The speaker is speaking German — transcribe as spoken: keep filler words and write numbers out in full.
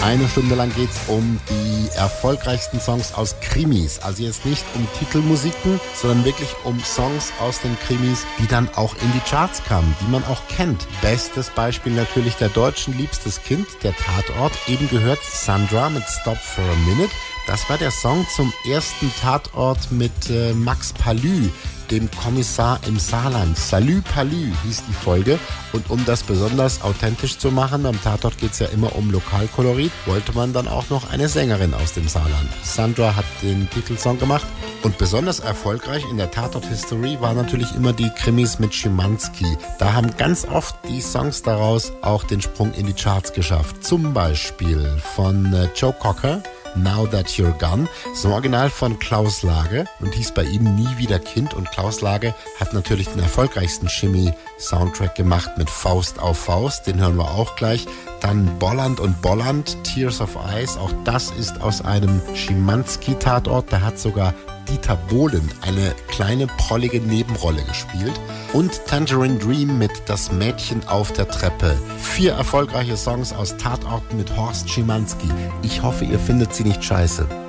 Eine Stunde lang geht es um die erfolgreichsten Songs aus Krimis. Also jetzt nicht um Titelmusiken, sondern wirklich um Songs aus den Krimis, die dann auch in die Charts kamen, die man auch kennt. Bestes Beispiel natürlich der Deutschen liebstes Kind, der Tatort. Eben gehört Sandra mit Stop for a Minute. Das war der Song zum ersten Tatort mit äh, Max Palü, dem Kommissar im Saarland. Salü Palü hieß die Folge. Und um das besonders authentisch zu machen, beim Tatort geht es ja immer um Lokalkolorit, wollte man dann auch noch eine Sängerin aus dem Saarland. Sandra hat den Titelsong gemacht. Und besonders erfolgreich in der Tatort-History war natürlich immer die Krimis mit Schimanski. Da haben ganz oft die Songs daraus auch den Sprung in die Charts geschafft. Zum Beispiel von äh, Joe Cocker, Now That You're Gone, das ist ein Original von Klaus Lage und hieß bei ihm Nie wieder Kind. Und Klaus Lage hat natürlich den erfolgreichsten Chemie-Soundtrack gemacht mit Faust auf Faust, den hören wir auch gleich. Dann Bolland und Bolland, Tears of Ice, auch das ist aus einem Schimanski-Tatort, da hat sogar Dieter Bohlen eine kleine prollige Nebenrolle gespielt. Und Tangerine Dream mit Das Mädchen auf der Treppe. Vier erfolgreiche Songs aus Tatorten mit Horst Schimanski. Ich hoffe, ihr findet sie nicht scheiße.